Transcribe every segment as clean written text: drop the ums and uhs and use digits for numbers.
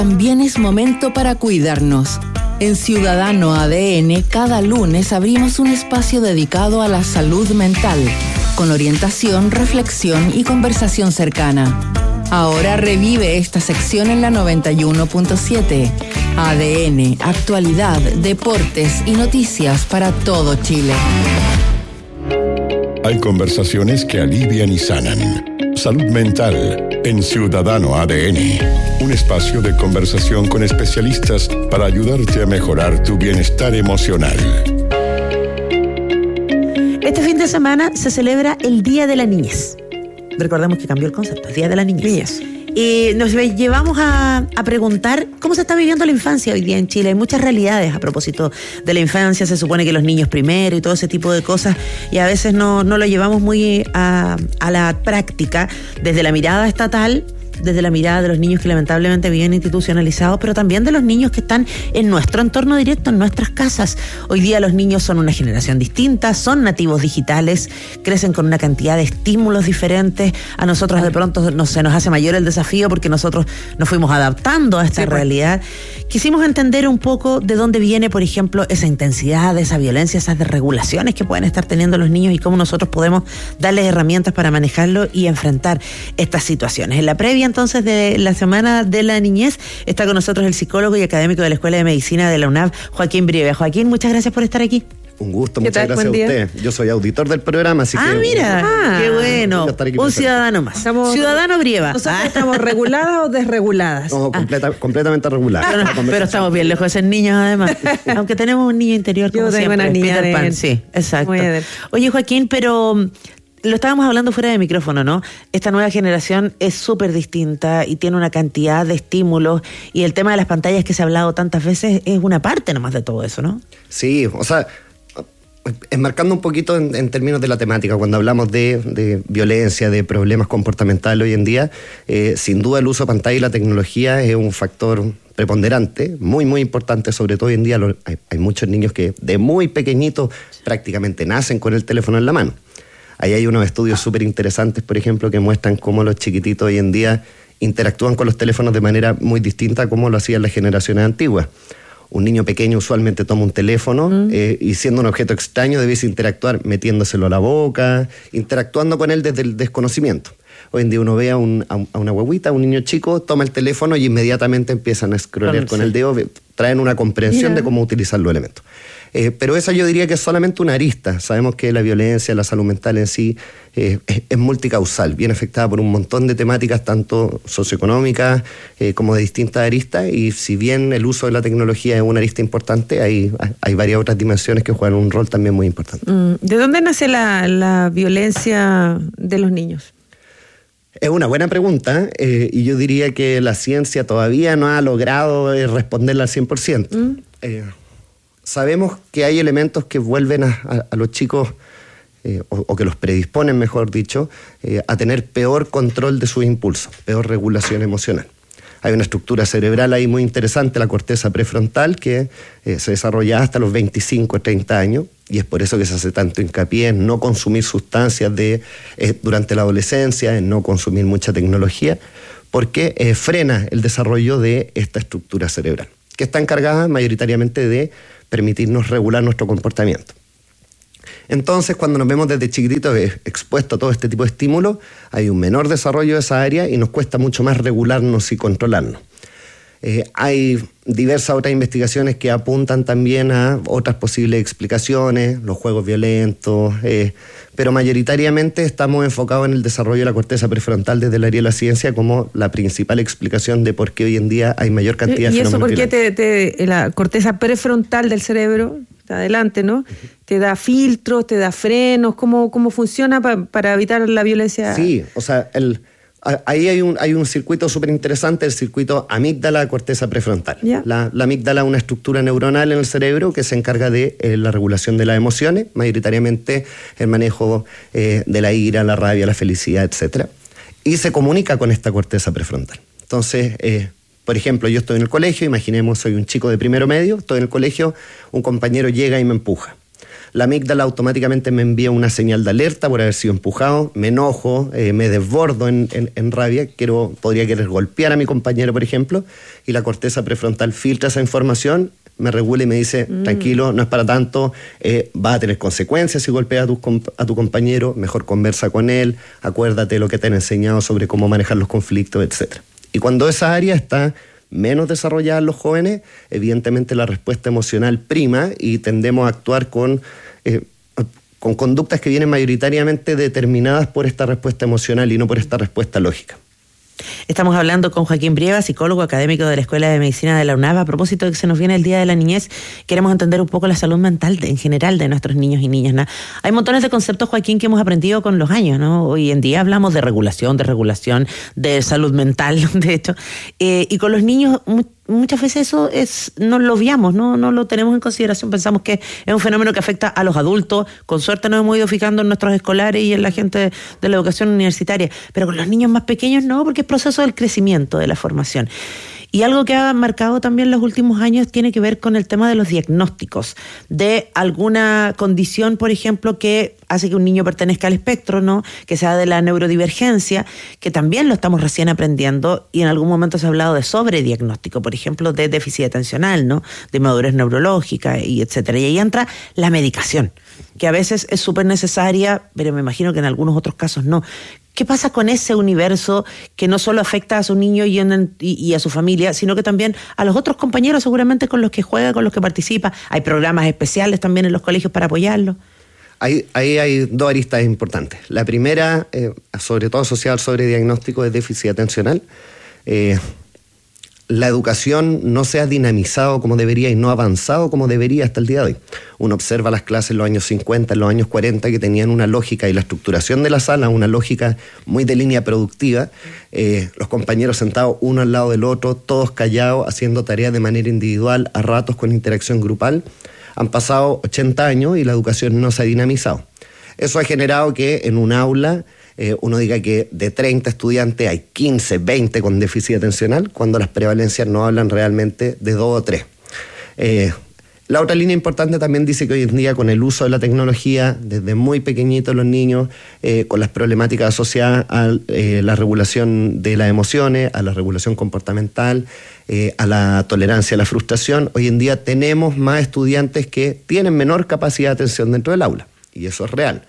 También es momento para cuidarnos. En Ciudadano ADN, cada lunes abrimos un espacio dedicado a la salud mental, con orientación, reflexión y conversación cercana. Ahora revive esta sección en la 91.7. ADN, actualidad, deportes y noticias para todo Chile. Hay conversaciones que alivian y sanan. Salud mental en Ciudadano ADN. Un espacio de conversación con especialistas para ayudarte a mejorar tu bienestar emocional. Este fin de semana se celebra el Día de la Niñez. Recordemos que cambió el concepto, el Día de la Niñez. Y nos llevamos a preguntar cómo se está viviendo la infancia hoy día en Chile. Hay muchas realidades a propósito de la infancia. Se supone que los niños primero y todo ese tipo de cosas, y a veces no lo llevamos muy a la práctica desde la mirada estatal, desde la mirada de los niños que lamentablemente viven institucionalizados, pero también de los niños que están en nuestro entorno directo, en nuestras casas. Hoy día los niños son una generación distinta, son nativos digitales, crecen con una cantidad de estímulos diferentes. A nosotros de pronto se nos hace mayor el desafío porque nosotros nos fuimos adaptando a esta realidad. Quisimos entender un poco de dónde viene, por ejemplo, esa intensidad, esa violencia, esas desregulaciones que pueden estar teniendo los niños y cómo nosotros podemos darles herramientas para manejarlo y enfrentar estas situaciones. En la previa, entonces, de la Semana de la Niñez, está con nosotros el psicólogo y académico de la Escuela de Medicina de la UNAV, Joaquín Brieva. Joaquín, muchas gracias por estar aquí. Un gusto, muchas gracias a usted. Yo soy auditor del programa, así que... Mira, qué bueno. Un ciudadano más. Ciudadano Brieva. ¿Nosotros estamos reguladas o desreguladas? No, completamente reguladas. Pero estamos bien lejos de ser niños, además. Aunque tenemos un niño interior, como Yo tengo siempre, una niña Peter Pan. de... Sí, exacto. Muy Oye, Joaquín, pero... Lo estábamos hablando fuera de micrófono, ¿no? Esta nueva generación es súper distinta y tiene una cantidad de estímulos, y el tema de las pantallas que se ha hablado tantas veces es una parte nomás de todo eso, ¿no? Sí, o sea, enmarcando un poquito en términos de la temática, cuando hablamos de violencia, de problemas comportamentales hoy en día, sin duda el uso de pantalla y la tecnología es un factor preponderante, muy, muy importante, sobre todo hoy en día. Hay muchos niños que de muy pequeñitos prácticamente nacen con el teléfono en la mano. Ahí hay unos estudios súper interesantes, por ejemplo, que muestran cómo los chiquititos hoy en día interactúan con los teléfonos de manera muy distinta a cómo lo hacían las generaciones antiguas. Un niño pequeño usualmente toma un teléfono y, siendo un objeto extraño, debiese interactuar metiéndoselo a la boca, interactuando con él desde el desconocimiento. Hoy en día uno ve a una guaguita, a un niño chico, toma el teléfono y inmediatamente empiezan a scrollear con el dedo, traen una comprensión de cómo utilizar los elementos. Pero esa yo diría que es solamente una arista. Sabemos que la violencia, la salud mental en sí es multicausal, bien afectada por un montón de temáticas, tanto socioeconómicas como de distintas aristas, y si bien el uso de la tecnología es una arista importante, hay varias otras dimensiones que juegan un rol también muy importante. ¿De dónde nace la violencia de los niños? Es una buena pregunta, y yo diría que la ciencia todavía no ha logrado responderla al 100%. Sabemos que hay elementos que vuelven a los chicos, o que los predisponen, mejor dicho, a tener peor control de sus impulsos, peor regulación emocional. Hay una estructura cerebral ahí muy interesante, la corteza prefrontal, que se desarrolla hasta los 25 o 30 años, y es por eso que se hace tanto hincapié en no consumir sustancias durante la adolescencia, en no consumir mucha tecnología, porque frena el desarrollo de esta estructura cerebral, que está encargada mayoritariamente de permitirnos regular nuestro comportamiento. Entonces, cuando nos vemos desde chiquititos expuestos a todo este tipo de estímulos, hay un menor desarrollo de esa área y nos cuesta mucho más regularnos y controlarnos. Hay diversas otras investigaciones que apuntan también a otras posibles explicaciones, los juegos violentos, pero mayoritariamente estamos enfocados en el desarrollo de la corteza prefrontal desde el área de la ciencia como la principal explicación de por qué hoy en día hay mayor cantidad de fenómenos violentos. ¿Y eso por qué la corteza prefrontal del cerebro, está adelante, ¿no? ¿Te da filtros, te da frenos? ¿Cómo funciona para evitar la violencia? Sí, o sea, ahí hay un circuito súper interesante, el circuito amígdala-corteza prefrontal. Yeah. La amígdala es una estructura neuronal en el cerebro que se encarga de la regulación de las emociones, mayoritariamente el manejo de la ira, la rabia, la felicidad, etc. Y se comunica con esta corteza prefrontal. Entonces, por ejemplo, yo estoy en el colegio, imaginemos, soy un chico de primero medio, estoy en el colegio, un compañero llega y me empuja. la amígdala automáticamente me envía una señal de alerta por haber sido empujado, me enojo, me desbordo en rabia, podría querer golpear a mi compañero, por ejemplo, y la corteza prefrontal filtra esa información, me regula y me dice, tranquilo, no es para tanto, va a tener consecuencias si golpeas a tu compañero, mejor conversa con él, acuérdate de lo que te han enseñado sobre cómo manejar los conflictos, etc. Y cuando esa área está menos desarrollada en los jóvenes, evidentemente la respuesta emocional prima y tendemos a actuar con conductas que vienen mayoritariamente determinadas por esta respuesta emocional y no por esta respuesta lógica. Estamos hablando con Joaquín Brieva, psicólogo académico de la Escuela de Medicina de la UNAV. A propósito de que se nos viene el Día de la Niñez, queremos entender un poco la salud mental en general de nuestros niños y niñas, ¿no? Hay montones de conceptos, Joaquín, que hemos aprendido con los años, ¿no? Hoy en día hablamos de regulación, de salud mental, de hecho, y con los niños muchas veces eso no lo obviamos, no lo tenemos en consideración, pensamos que es un fenómeno que afecta a los adultos, con suerte nos hemos ido fijando en nuestros escolares y en la gente de la educación universitaria, pero con los niños más pequeños no, porque es proceso del crecimiento, de la formación. Y algo que ha marcado también los últimos años tiene que ver con el tema de los diagnósticos, de alguna condición, por ejemplo, que hace que un niño pertenezca al espectro, ¿no? Que sea de la neurodivergencia, que también lo estamos recién aprendiendo, y en algún momento se ha hablado de sobrediagnóstico, por ejemplo, de déficit atencional, ¿no? De madurez neurológica, y etcétera. Y ahí entra la medicación, que a veces es súper necesaria, pero me imagino que en algunos otros casos no. ¿Qué pasa con ese universo que no solo afecta a su niño y a su familia, sino que también a los otros compañeros seguramente con los que juega, con los que participa? Hay programas especiales también en los colegios para apoyarlo. Ahí hay dos aristas importantes. La primera, sobre todo asociada al sobrediagnóstico de déficit atencional, la educación no se ha dinamizado como debería y no ha avanzado como debería hasta el día de hoy. Uno observa las clases en los años 50, en los años 40, que tenían una lógica y la estructuración de la sala, una lógica muy de línea productiva, los compañeros sentados uno al lado del otro, todos callados, haciendo tareas de manera individual, a ratos con interacción grupal. Han pasado 80 años y la educación no se ha dinamizado. Eso ha generado que en un aula uno diga que de 30 estudiantes hay 15, 20 con déficit atencional, cuando las prevalencias no hablan realmente de 2 o 3. La otra línea importante también dice que hoy en día, con el uso de la tecnología, desde muy pequeñitos los niños, con las problemáticas asociadas a la regulación de las emociones, a la regulación comportamental, a la tolerancia a la frustración, hoy en día tenemos más estudiantes que tienen menor capacidad de atención dentro del aula, y eso es real.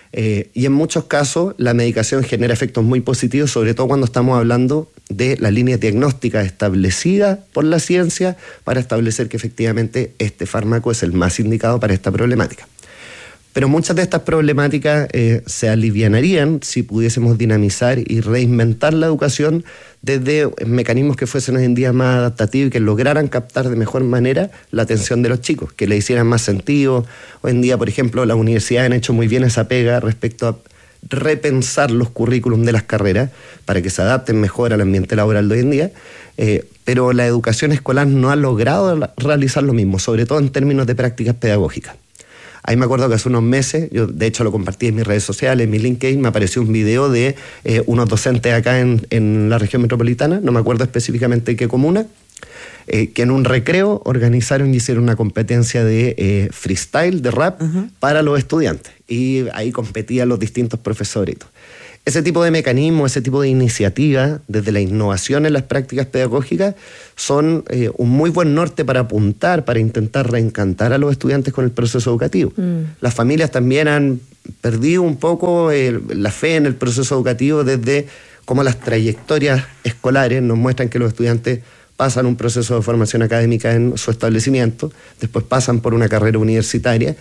Y en muchos casos la medicación genera efectos muy positivos, sobre todo cuando estamos hablando de las líneas diagnósticas establecidas por la ciencia para establecer que efectivamente este fármaco es el más indicado para esta problemática. Pero muchas de estas problemáticas se alivianarían si pudiésemos dinamizar y reinventar la educación desde mecanismos que fuesen hoy en día más adaptativos y que lograran captar de mejor manera la atención de los chicos, que le hicieran más sentido. Hoy en día, por ejemplo, las universidades han hecho muy bien esa pega respecto a repensar los currículums de las carreras para que se adapten mejor al ambiente laboral de hoy en día, pero la educación escolar no ha logrado realizar lo mismo, sobre todo en términos de prácticas pedagógicas. Ahí me acuerdo que hace unos meses, yo de hecho lo compartí en mis redes sociales, en mi LinkedIn, me apareció un video de unos docentes acá en la región metropolitana, no me acuerdo específicamente qué comuna, que en un recreo organizaron y hicieron una competencia de freestyle, de rap, para los estudiantes. Y ahí competían los distintos profesores y todo. Ese tipo de mecanismos, ese tipo de iniciativas, desde la innovación en las prácticas pedagógicas, son un muy buen norte para apuntar, para intentar reencantar a los estudiantes con el proceso educativo. Las familias también han perdido un poco la fe en el proceso educativo, desde cómo las trayectorias escolares nos muestran que los estudiantes pasan un proceso de formación académica en su establecimiento, después pasan por una carrera universitaria,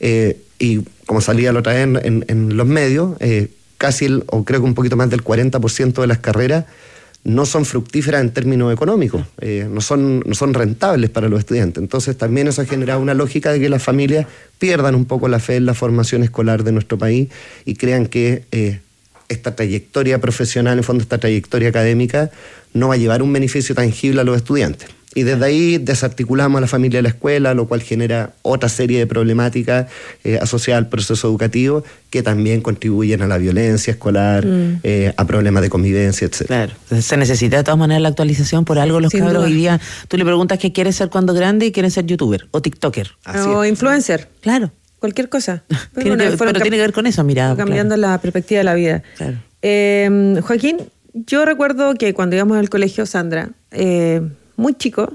y como salía la otra vez en los medios, casi o creo que un poquito más del 40% de las carreras no son fructíferas en términos económicos, no son rentables para los estudiantes. Entonces también eso ha generado una lógica de que las familias pierdan un poco la fe en la formación escolar de nuestro país y crean que esta trayectoria profesional, en fondo esta trayectoria académica, no va a llevar un beneficio tangible a los estudiantes. Y desde ahí desarticulamos a la familia de la escuela, lo cual genera otra serie de problemáticas asociadas al proceso educativo que también contribuyen a la violencia escolar, a problemas de convivencia, etc. Claro, se necesita de todas maneras la actualización. Por algo los cabros hoy día, tú le preguntas qué quieres ser cuando grande y quieren ser youtuber o tiktoker. O influencer. Claro. cualquier cosa. Tiene que ver con eso, mirada. Cambiando la perspectiva de la vida. Claro. Joaquín, yo recuerdo que cuando íbamos al colegio, Sandra, muy chico,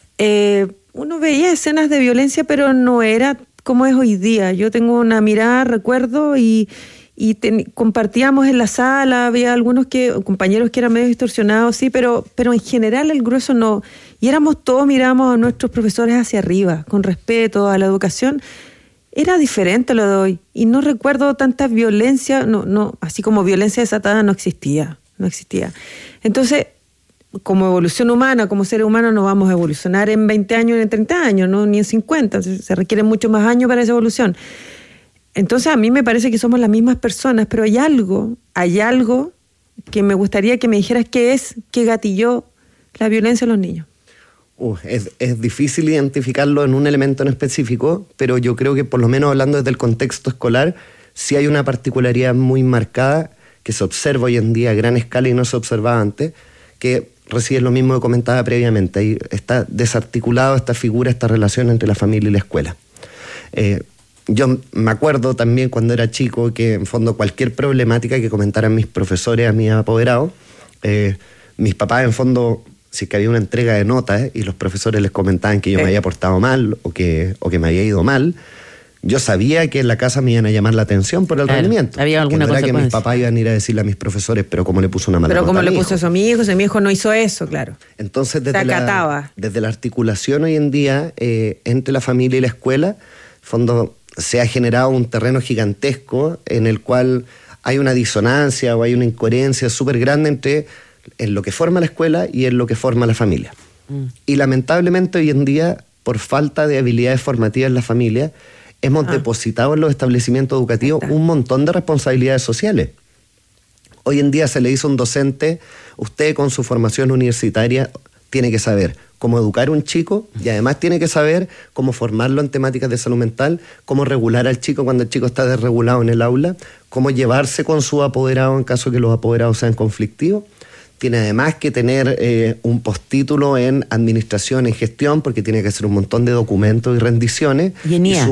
uno veía escenas de violencia, pero no era como es hoy día. Yo tengo una mirada, recuerdo, y compartíamos en la sala, había algunos compañeros que eran medio distorsionados, sí, pero en general el grueso no. Y mirábamos a nuestros profesores hacia arriba, con respeto a la educación. Era diferente lo de hoy. Y no recuerdo tanta violencia, no, así como violencia desatada no existía. Entonces, como evolución humana, como seres humanos, no vamos a evolucionar en 20 años, ni en 30 años, ¿no? Ni en 50. Se requieren muchos más años para esa evolución. Entonces, a mí me parece que somos las mismas personas, pero hay algo que me gustaría que me dijeras qué gatilló la violencia en los niños. Es difícil identificarlo en un elemento en específico, pero yo creo que por lo menos hablando desde el contexto escolar, sí hay una particularidad muy marcada que se observa hoy en día a gran escala y no se observaba antes, que recibe lo mismo que comentaba previamente. Ahí está desarticulado esta figura, esta relación entre la familia y la escuela. Yo me acuerdo también cuando era chico que en fondo cualquier problemática que comentaran mis profesores a mis apoderados, mis papás en fondo, si es que había una entrega de notas y los profesores les comentaban que yo me había portado mal o que me había ido mal, yo sabía que en la casa me iban a llamar la atención por el rendimiento. Había alguna que no era que consecuencia. mis papás iban a ir a decirle a mis profesores, pero cómo le puso una mala nota. Pero cómo le mi puso hijo. eso a mi hijo, si mi hijo no hizo eso, claro. Entonces, Se acataba. desde la articulación hoy en día entre la familia y la escuela, en fondo se ha generado un terreno gigantesco en el cual hay una disonancia o hay una incoherencia súper grande en lo que forma la escuela y en lo que forma la familia. Y lamentablemente hoy en día, por falta de habilidades formativas en la familia, hemos depositado en los establecimientos educativos un montón de responsabilidades sociales. Hoy en día se le dice a un docente, usted con su formación universitaria tiene que saber cómo educar a un chico y además tiene que saber cómo formarlo en temáticas de salud mental, cómo regular al chico cuando el chico está desregulado en el aula, cómo llevarse con su apoderado en caso que los apoderados sean conflictivos. Tiene además que tener un postítulo en administración, en gestión, porque tiene que hacer un montón de documentos y rendiciones. Y en IA.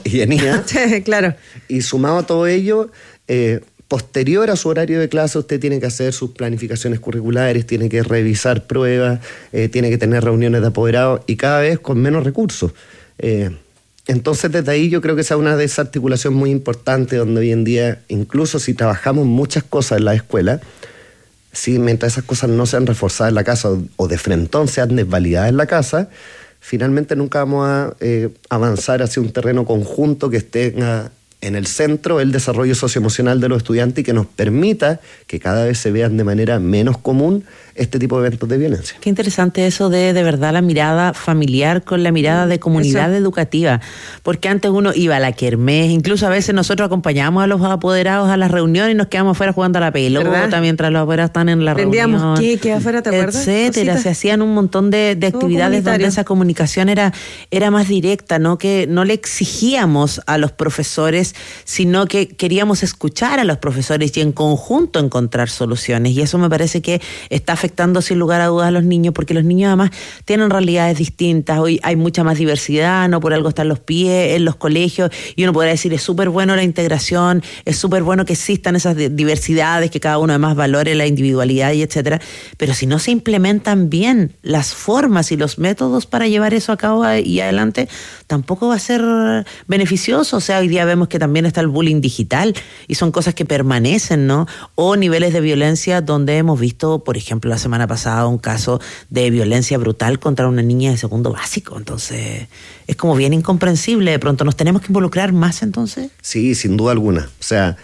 Claro. Y sumado a todo ello, posterior a su horario de clase, usted tiene que hacer sus planificaciones curriculares, tiene que revisar pruebas, tiene que tener reuniones de apoderados y cada vez con menos recursos. Entonces, desde ahí yo creo que esa es una desarticulación muy importante, donde hoy en día, incluso si trabajamos muchas cosas en la escuela, si mientras esas cosas no sean reforzadas en la casa o de frentón sean desvalidadas en la casa, finalmente nunca vamos a avanzar hacia un terreno conjunto que esté en el centro el desarrollo socioemocional de los estudiantes y que nos permita que cada vez se vean de manera menos común este tipo de eventos de violencia. Qué interesante eso de verdad la mirada familiar con la mirada de comunidad educativa, porque antes uno iba a la kermés, incluso a veces nosotros acompañábamos a los apoderados a las reuniones y nos quedamos afuera jugando a la pelota, ¿verdad? Mientras los apoderados están en la Vendíamos reunión. ¿Qué afuera, te acuerdas? Etcétera, se hacían un montón de actividades donde esa comunicación era más directa, ¿no? Que no le exigíamos a los profesores, sino que queríamos escuchar a los profesores y en conjunto encontrar soluciones, y eso me parece que está afectando sin lugar a dudas a los niños, porque los niños además tienen realidades distintas. Hoy hay mucha más diversidad, no por algo están los pies en los colegios, y uno podrá decir, es súper bueno la integración, es súper bueno que existan esas diversidades, que cada uno además valore la individualidad y etcétera, pero si no se implementan bien las formas y los métodos para llevar eso a cabo y adelante, tampoco va a ser beneficioso. O sea, hoy día vemos que también está el bullying digital y son cosas que permanecen, ¿no? O niveles de violencia donde hemos visto, por ejemplo, la semana pasada un caso de violencia brutal contra una niña de segundo básico. Entonces, es como bien incomprensible. De pronto, ¿nos tenemos que involucrar más entonces? Sí, sin duda alguna. O sea,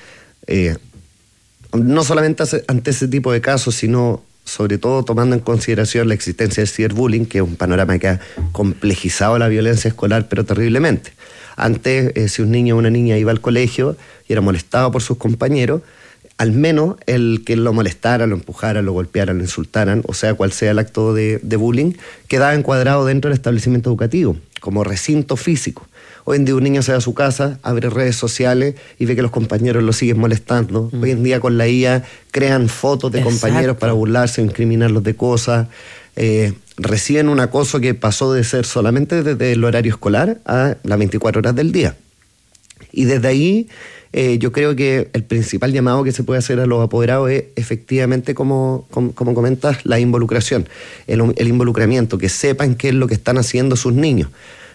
no solamente ante ese tipo de casos, sino sobre todo tomando en consideración la existencia del ciberbullying, que es un panorama que ha complejizado la violencia escolar, pero terriblemente. Antes, si un niño o una niña iba al colegio y era molestado por sus compañeros, al menos el que lo molestara, lo empujara, lo golpeara, lo insultaran, o sea, cual sea el acto de bullying, quedaba encuadrado dentro del establecimiento educativo, como recinto físico. Hoy en día un niño se va a su casa, abre redes sociales y ve que los compañeros lo siguen molestando. Hoy en día con la IA crean fotos de compañeros para burlarse o incriminarlos de cosas. Reciben un acoso que pasó de ser solamente desde el horario escolar a las 24 horas del día. Y desde ahí yo creo que el principal llamado que se puede hacer a los apoderados es efectivamente, como comentas, la involucración, el involucramiento, que sepan qué es lo que están haciendo sus niños.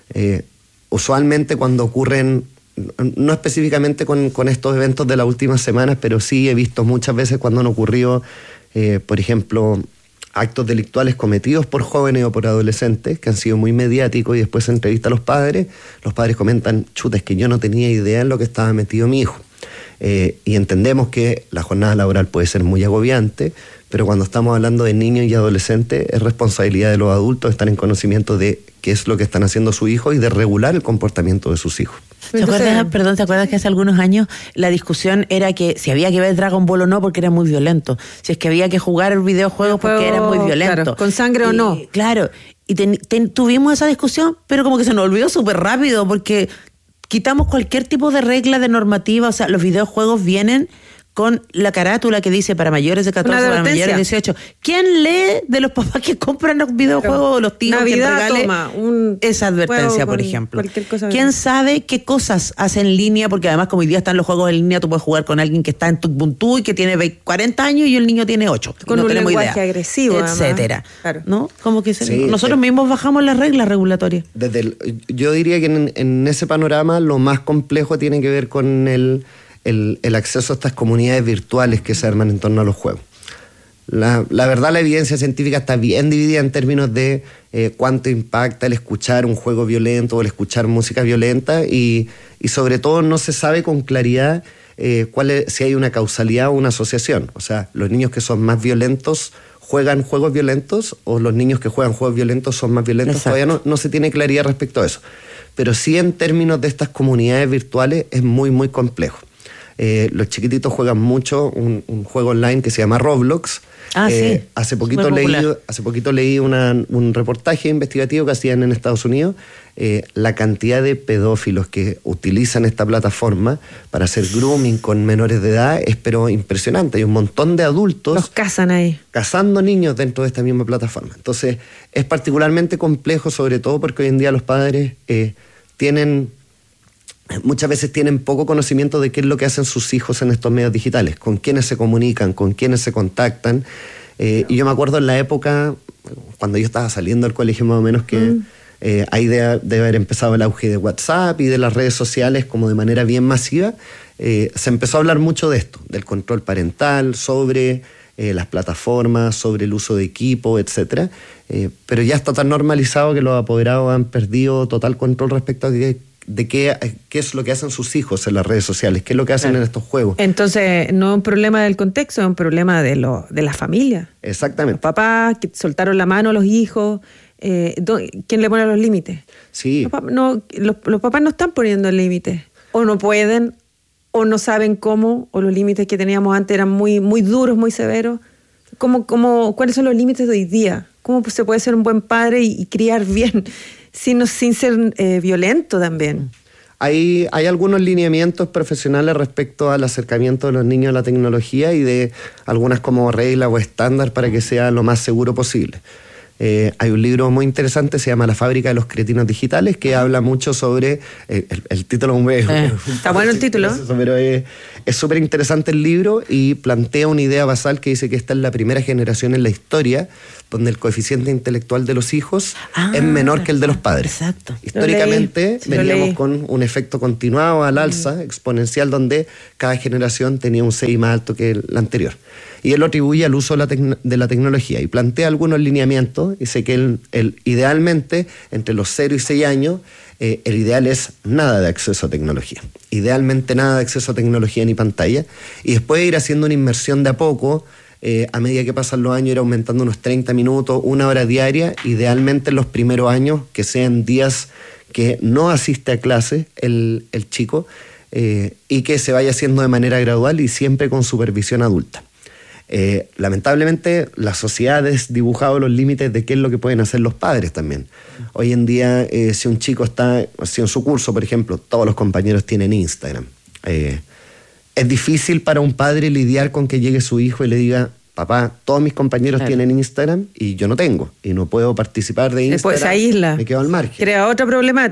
Usualmente cuando ocurren, no específicamente con estos eventos de las últimas semanas, pero sí he visto muchas veces cuando han ocurrido, por ejemplo, actos delictuales cometidos por jóvenes o por adolescentes que han sido muy mediáticos, y después se entrevista a los padres comentan, chuta, es que yo no tenía idea en lo que estaba metido mi hijo. Y entendemos que la jornada laboral puede ser muy agobiante, pero cuando estamos hablando de niños y adolescentes es responsabilidad de los adultos estar en conocimiento de qué es lo que están haciendo sus hijos y de regular el comportamiento de sus hijos. ¿Te acuerdas que hace algunos años la discusión era que si había que ver Dragon Ball o no porque era muy violento? Si es que había que jugar videojuegos porque era muy violento. Claro, con sangre o no. Claro, y tuvimos esa discusión, pero como que se nos olvidó súper rápido porque quitamos cualquier tipo de regla, de normativa. O sea, los videojuegos vienen con la carátula que dice para mayores de 14, para mayores de 18. ¿Quién lee de los papás que compran los videojuegos o los tíos Navidad, que regale toma esa advertencia, por ejemplo? ¿Quién sabe qué cosas hace en línea? Porque además, como hoy día están los juegos en línea, tú puedes jugar con alguien que está en Ubuntu y que tiene 40 años y el niño tiene 8. Con no un tenemos lenguaje idea, agresivo, etcétera. Claro. ¿No? Como que sí, nosotros mismos bajamos las reglas regulatorias. Yo diría que en ese panorama lo más complejo tiene que ver con el acceso a estas comunidades virtuales que se arman en torno a los juegos. La verdad, la evidencia científica está bien dividida en términos de cuánto impacta el escuchar un juego violento o el escuchar música violenta, y sobre todo no se sabe con claridad si hay una causalidad o una asociación. O sea, los niños que son más violentos juegan juegos violentos, o los niños que juegan juegos violentos son más violentos. Exacto. Todavía no se tiene claridad respecto a eso. Pero sí, en términos de estas comunidades virtuales es muy, muy complejo. Los chiquititos juegan mucho un juego online que se llama Roblox. Sí. Hace poquito leí un reportaje investigativo que hacían en Estados Unidos. La cantidad de pedófilos que utilizan esta plataforma para hacer grooming con menores de edad es pero impresionante. Hay un montón de adultos los cazan ahí, cazando niños dentro de esta misma plataforma. Entonces es particularmente complejo, sobre todo porque hoy en día los padres muchas veces tienen poco conocimiento de qué es lo que hacen sus hijos en estos medios digitales, con quiénes se comunican, con quiénes se contactan. Y yo me acuerdo en la época, cuando yo estaba saliendo del colegio más o menos, que ahí de haber empezado el auge de WhatsApp y de las redes sociales como de manera bien masiva, se empezó a hablar mucho de esto, del control parental, sobre las plataformas, sobre el uso de equipo, etcétera. Pero ya está tan normalizado que los apoderados han perdido total control respecto a qué es lo que hacen sus hijos en las redes sociales, qué es lo que hacen en estos juegos. Entonces, no es un problema del contexto, es un problema de la familia. Exactamente. Los papás que soltaron la mano a los hijos, ¿quién le pone los límites? Sí. Los papás no están poniendo límites, o no pueden, o no saben cómo, o los límites que teníamos antes eran muy, muy duros, muy severos. ¿Cuáles son los límites de hoy día? ¿Cómo se puede ser un buen padre y criar bien sin ser violento también? Hay algunos lineamientos profesionales respecto al acercamiento de los niños a la tecnología y de algunas como reglas o estándar para que sea lo más seguro posible. Hay un libro muy interesante, se llama La fábrica de los cretinos digitales, que habla mucho sobre el título. Está bueno el título. Pero es súper interesante el libro y plantea una idea basal que dice que esta es la primera generación en la historia donde el coeficiente intelectual de los hijos es menor que el de los padres. Exacto. Históricamente veníamos con un efecto continuado al alza, exponencial, donde cada generación tenía un CI más alto que la anterior. Y él lo atribuye al uso de la tecnología y plantea algunos lineamientos. Dice que idealmente, entre los 0 y 6 años, el ideal es nada de acceso a tecnología. Idealmente nada de acceso a tecnología ni pantalla. Y después ir haciendo una inmersión de a poco, a medida que pasan los años, ir aumentando unos 30 minutos, 1 hora diaria. Idealmente en los primeros años, que sean días que no asiste a clase el chico, y que se vaya haciendo de manera gradual y siempre con supervisión adulta. Lamentablemente la sociedad ha desdibujado los límites de qué es lo que pueden hacer los padres también. Hoy en día, si un chico si en su curso, por ejemplo, todos los compañeros tienen Instagram, es difícil para un padre lidiar con que llegue su hijo y le diga: papá, todos mis compañeros tienen Instagram y yo no tengo, y no puedo participar de Instagram. Después se aísla, me quedo al margen. Crea otra problemática.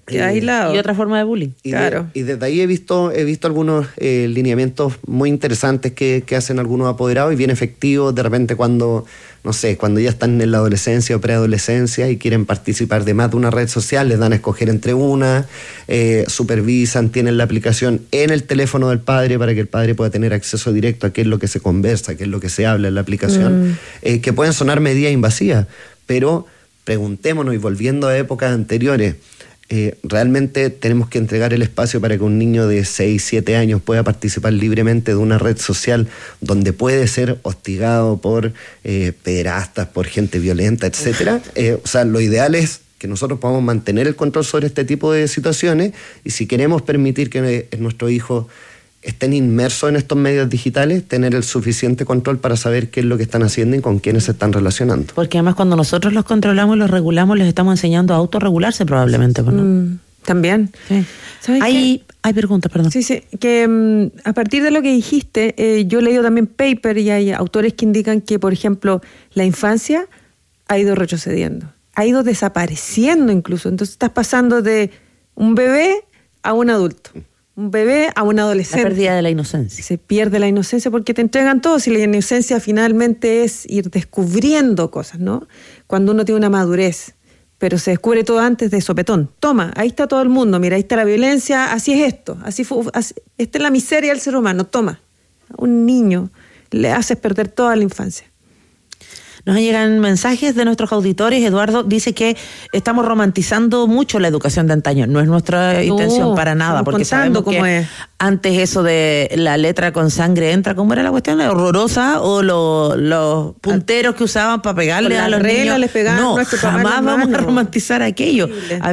Que aislado. Y otra forma de bullying. Claro. Y desde ahí he visto algunos lineamientos muy interesantes que hacen algunos apoderados y bien efectivos de repente cuando ya están en la adolescencia o preadolescencia y quieren participar de más de una red social, les dan a escoger entre una, supervisan, tienen la aplicación en el teléfono del padre para que el padre pueda tener acceso directo a qué es lo que se conversa, qué es lo que se habla en la aplicación, que pueden sonar medidas invasivas, pero preguntémonos, y volviendo a épocas anteriores, realmente tenemos que entregar el espacio para que un niño de 6, 7 años pueda participar libremente de una red social donde puede ser hostigado por pederastas, por gente violenta, etcétera. Lo ideal es que nosotros podamos mantener el control sobre este tipo de situaciones, y si queremos permitir que nuestros hijos estén inmersos en estos medios digitales, tener el suficiente control para saber qué es lo que están haciendo y con quiénes se están relacionando. Porque además cuando nosotros los controlamos y los regulamos, les estamos enseñando a autorregularse probablemente, ¿no? También. Sí. Hay preguntas, perdón. Sí, que a partir de lo que dijiste, yo he leído también paper y hay autores que indican que, por ejemplo, la infancia ha ido retrocediendo, ha ido desapareciendo incluso. Entonces estás pasando de un bebé a un adulto. Un bebé a un adolescente. La pérdida de la inocencia. Se pierde la inocencia porque te entregan todo. Si la inocencia finalmente es ir descubriendo cosas, ¿no? Cuando uno tiene una madurez, pero se descubre todo antes de sopetón. Toma, ahí está todo el mundo, mira, ahí está la violencia, así es esto, esta es la miseria del ser humano, toma. A un niño le haces perder toda la infancia. Nos llegan mensajes de nuestros auditores. Eduardo dice que estamos romantizando mucho la educación de antaño. No es nuestra intención para nada, porque sabemos que antes eso de la letra con sangre entra, ¿cómo era la cuestión? ¿Horrorosa? O los punteros que usaban para pegarle a los niños. Les pegaban, no, jamás vamos a romantizar aquello.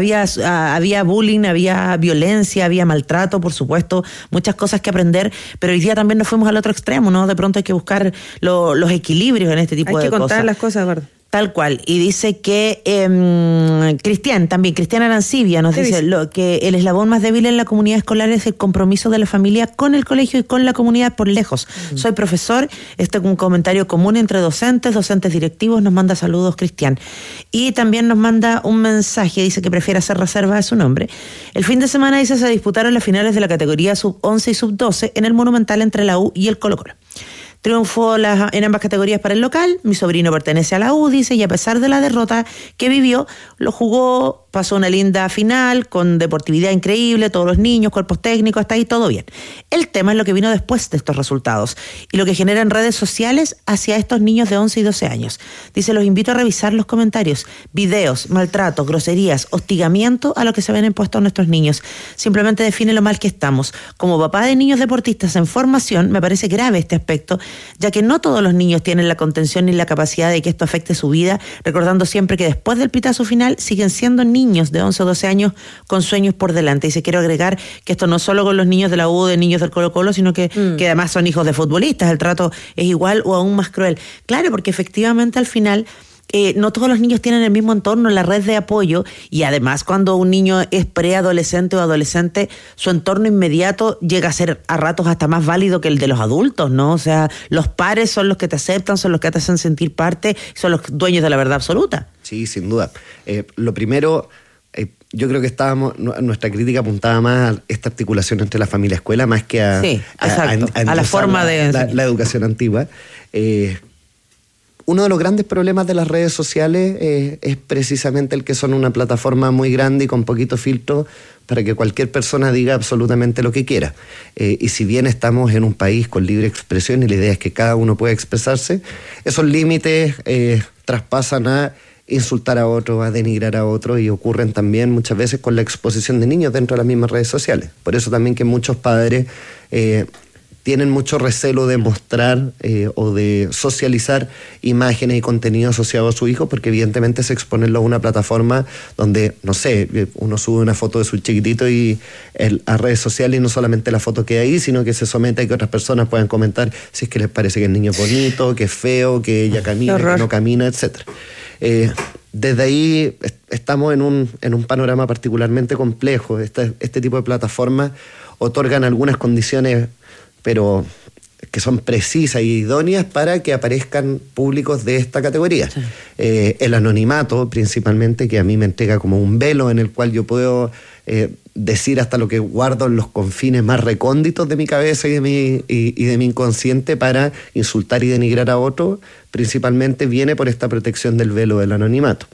Había bullying, había violencia, había maltrato, por supuesto, muchas cosas que aprender, pero hoy día también nos fuimos al otro extremo, ¿no? De pronto hay que buscar los equilibrios en este tipo de cosas. Las cosas, ¿verdad? Tal cual. Y dice que Cristian Arancibia nos dice que el eslabón más débil en la comunidad escolar es el compromiso de la familia con el colegio y con la comunidad por lejos. Soy profesor, este es un comentario común entre docentes directivos, nos manda saludos Cristian. Y también nos manda un mensaje, dice que prefiere hacer reserva de su nombre. El fin de semana, dice, se disputaron las finales de la categoría sub-11 y sub-12 en el Monumental entre la U y el Colo-Colo. Triunfó en ambas categorías para el local. Mi sobrino pertenece a la U, dice, y a pesar de la derrota que vivió, lo jugó, pasó una linda final, con deportividad increíble, todos los niños, cuerpos técnicos, hasta ahí todo bien. El tema es lo que vino después de estos resultados y lo que genera en redes sociales hacia estos niños de 11 y 12 años. Dice, los invito a revisar los comentarios, videos, maltratos, groserías, hostigamiento a lo que se ven impuestos a nuestros niños. Simplemente define lo mal que estamos. Como papá de niños deportistas en formación, me parece grave este aspecto, ya que no todos los niños tienen la contención ni la capacidad de que esto afecte su vida, recordando siempre que después del pitazo final siguen siendo niños de 11 o 12 años con sueños por delante. Y se quiero agregar que esto no solo con los niños de la U, de niños del Colo-Colo, sino que además son hijos de futbolistas, el trato es igual o aún más cruel. Claro, porque efectivamente al final no todos los niños tienen el mismo entorno, la red de apoyo, y además cuando un niño es preadolescente o adolescente, su entorno inmediato llega a ser a ratos hasta más válido que el de los adultos, ¿no? O sea, los pares son los que te aceptan, son los que te hacen sentir parte, son los dueños de la verdad absoluta. Sí, sin duda. Lo primero, yo creo que nuestra crítica apuntaba más a esta articulación entre la familia y escuela, más que a la forma de la educación antigua. Uno de los grandes problemas de las redes sociales es precisamente el que son una plataforma muy grande y con poquito filtro para que cualquier persona diga absolutamente lo que quiera. Y si bien estamos en un país con libre expresión y la idea es que cada uno pueda expresarse, esos límites traspasan a insultar a otro, a denigrar a otro, y ocurren también muchas veces con la exposición de niños dentro de las mismas redes sociales. Por eso también que muchos padres tienen mucho recelo de mostrar o de socializar imágenes y contenido asociado a su hijo, porque evidentemente es exponerlo a una plataforma donde, no sé, uno sube una foto de su chiquitito a redes sociales y no solamente la foto queda ahí, sino que se somete a que otras personas puedan comentar si es que les parece que el niño es bonito, que es feo, que ella camina, que no camina, etc. Desde ahí estamos en un panorama particularmente complejo. Este tipo de plataformas otorgan algunas condiciones, pero que son precisas y idóneas para que aparezcan públicos de esta categoría. Sí. El anonimato, principalmente, que a mí me entrega como un velo en el cual yo puedo decir hasta lo que guardo en los confines más recónditos de mi cabeza y de mi inconsciente para insultar y denigrar a otro, principalmente viene por esta protección del velo del anonimato.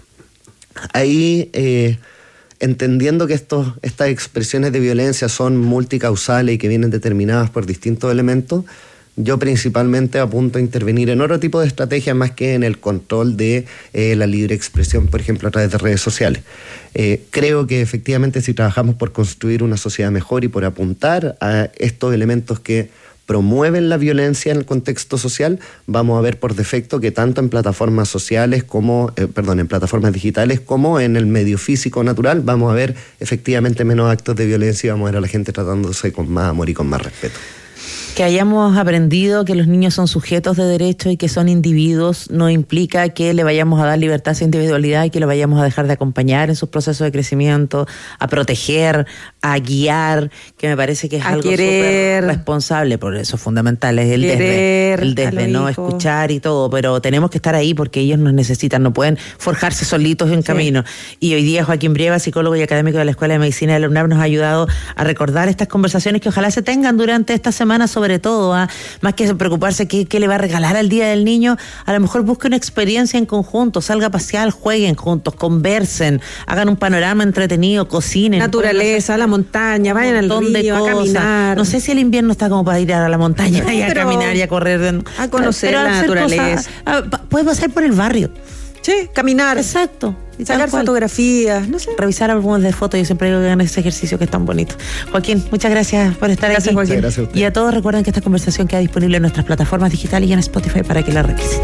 Ahí, entendiendo que estas expresiones de violencia son multicausales y que vienen determinadas por distintos elementos, yo principalmente apunto a intervenir en otro tipo de estrategias más que en el control de la libre expresión, por ejemplo, a través de redes sociales. Creo que efectivamente si trabajamos por construir una sociedad mejor y por apuntar a estos elementos que promueven la violencia en el contexto social, vamos a ver por defecto que tanto en plataformas sociales como, en plataformas digitales como en el medio físico natural, vamos a ver efectivamente menos actos de violencia y vamos a ver a la gente tratándose con más amor y con más respeto. Que hayamos aprendido que los niños son sujetos de derecho y que son individuos no implica que le vayamos a dar libertad a su individualidad y que lo vayamos a dejar de acompañar en sus procesos de crecimiento, a proteger, a guiar, que me parece que es algo súper responsable, por eso es fundamental, es el desde no escuchar y todo, pero tenemos que estar ahí porque ellos nos necesitan, no pueden forjarse solitos en camino. Y hoy día Joaquín Brieva, psicólogo y académico de la Escuela de Medicina de la UNAM, nos ha ayudado a recordar estas conversaciones que ojalá se tengan durante esta semana, sobre todo, más que preocuparse qué le va a regalar al Día del Niño, a lo mejor busque una experiencia en conjunto, salga a pasear, jueguen juntos, conversen, hagan un panorama entretenido, cocinen. Naturaleza, a la montaña, vayan al río, a caminar. No sé si el invierno está como para ir a la montaña y a caminar y a correr. A conocer la naturaleza. Puedes pasar por el barrio. Sí, caminar. Exacto. Sacar fotografías, no sé. Revisar álbumes de fotos, yo siempre digo que hagan ese ejercicio que es tan bonito. Joaquín, muchas gracias por estar aquí. Joaquín. Gracias a usted. Y a todos recuerden que esta conversación queda disponible en nuestras plataformas digitales y en Spotify para que la revisen.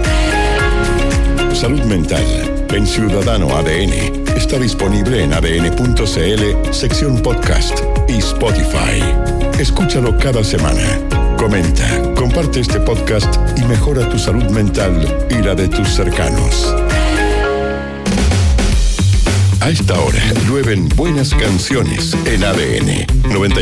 Salud Mental en Ciudadano ADN está disponible en adn.cl, sección podcast y Spotify. Escúchalo cada semana. Comenta, comparte este podcast y mejora tu salud mental y la de tus cercanos. A esta hora llueven buenas canciones en ADN 90.